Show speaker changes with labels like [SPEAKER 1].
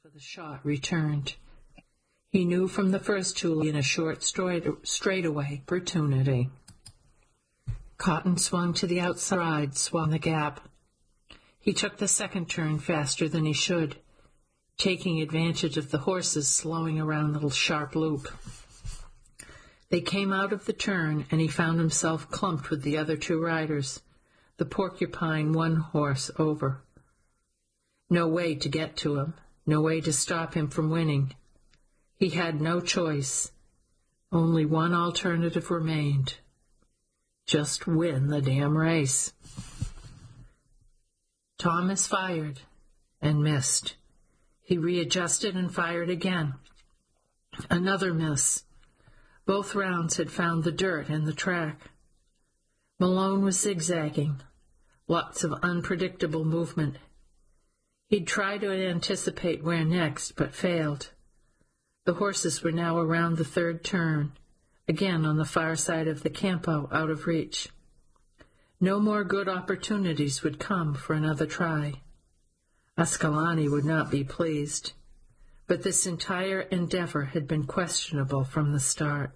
[SPEAKER 1] for the shot returned. He knew from the first two in a short straightaway opportunity. Cotton swung to the outside, swung the gap. He took the second turn faster than he should, taking advantage of the horses slowing around the sharp loop. They came out of the turn, and he found himself clumped with the other two riders, the Porcupine one horse over. No way to get to him, no way to stop him from winning. He had no choice. Only one alternative remained. Just win the damn race. Thomas fired and missed. He readjusted and fired again. Another miss. Both rounds had found the dirt and the track. Malone was zigzagging, lots of unpredictable movement. He'd try to anticipate where next, but failed. The horses were now around the third turn, again on the far side of the campo, out of reach. No more good opportunities would come for another try. Ascalani would not be pleased, but this entire endeavor had been questionable from the start.